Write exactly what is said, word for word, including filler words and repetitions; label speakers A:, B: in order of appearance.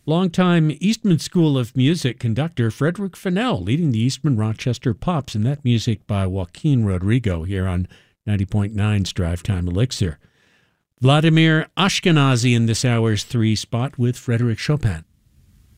A: Longtime Eastman School of Music conductor Frederick Fennell leading the Eastman Rochester Pops, and that music by Joaquin Rodrigo here on ninety point nine's Drive Time Elixir. Vladimir Ashkenazy in this hour's three spot with Frédéric Chopin.